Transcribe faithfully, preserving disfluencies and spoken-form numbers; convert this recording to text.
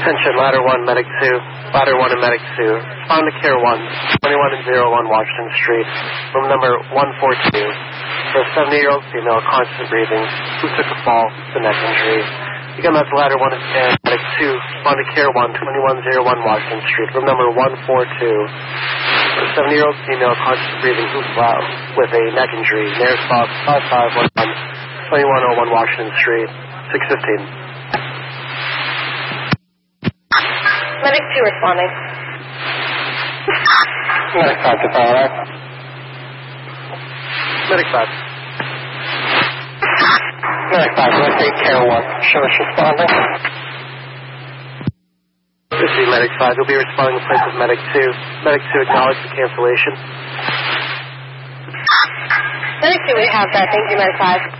Attention, Ladder one, Medic two. Ladder one and Medic two. Respond to Care one, twenty-one and oh one Washington Street. Room number one forty-two. For a seventy-year-old female, constant breathing, who took a fall, the neck injury. Again, that's Ladder one and Medic two. Respond to Care one, twenty-one oh one Washington Street. Room number one forty-two. For a seventy-year-old female, constant breathing, who fell with a neck injury. Nearest box five five one one, twenty-one oh one Washington Street. six fifteen. Medic two responding. Medic five to follow that. Medic five. Medic five, let's take Care one. Show us responding. This is Medic five. You'll be responding in place of Medic two. Medic two, acknowledge the cancellation. Medic two, we have that. Thank you, Medic five.